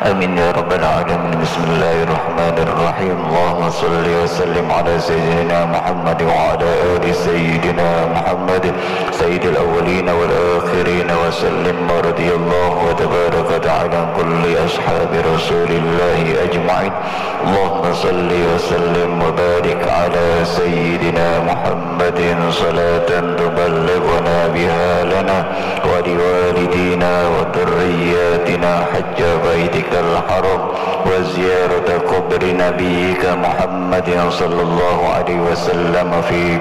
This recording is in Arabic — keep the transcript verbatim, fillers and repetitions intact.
آمين يا رب العالمين. بسم الله الرحمن الرحيم. اللهم صل وسلم على سيدنا محمد وعلى آل سيدنا محمد سيد الأولين والآخرين وسلم. ورضي الله وتبارك وتعالى عن كل أصحاب رسول الله أجمعين. اللهم صل وسلم وبارك على سيدنا محمد صلاة تبلغنا بها لنا ولوالدينا وذرياتنا حج بيتك الحرم وزيارة قبر نبيك محمد صلى الله عليه وسلم في